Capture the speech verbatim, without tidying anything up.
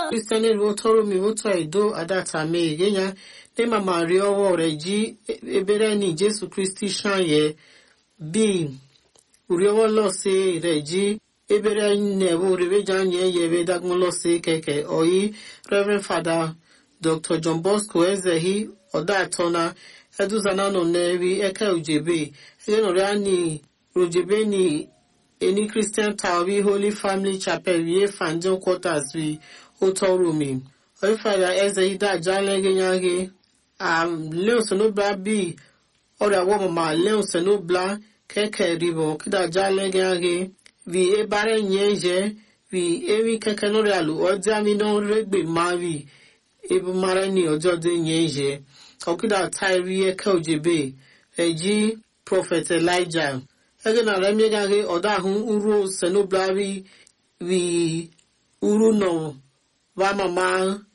Christian Rotoro mi voto edo adata me genya ne mama ri owo re ji ebere ni Jesu Christi shanye bi uri owo lo se re ji ebere ne wo re janye ye be dagun lo se keke oyi Reverend Father Doctor John Bosco Ezehi oda atona eduzana no nevi eke ujebe eno rani ujebe ni any Christian Tawi Holy Family Chapel we fanjo quarters we Otorumi. Oy Father Ezehi da jale genyage um Leon Senobla bi ora wo mama Leon Senobla keke ribo kida jale genyage vi ebare nyeje vi ewi keke no realu ojami no regbe mavi ebu mara ni ojo de nyeje okida tairi eke ojebe eji Prophet Elijah again na remi gage oda hun uru Senobla vi uru no va mama